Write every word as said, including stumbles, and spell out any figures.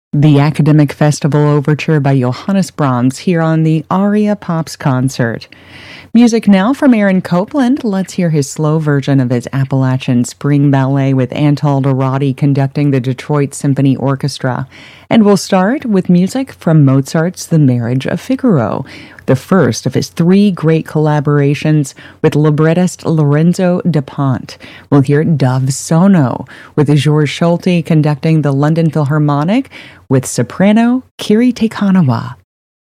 The Academic Festival Overture by Johannes Brahms here on the Aria Pops concert. Music now from Aaron Copland. Let's hear his slow version of his Appalachian Spring Ballet with Antal Dorati conducting the Detroit Symphony Orchestra. And we'll start with music from Mozart's The Marriage of Figaro, the first of his three great collaborations with librettist Lorenzo da Ponte. We'll hear Dove Sono, with Georges Schulte conducting the London Philharmonic with soprano Kiri Te Kanawa.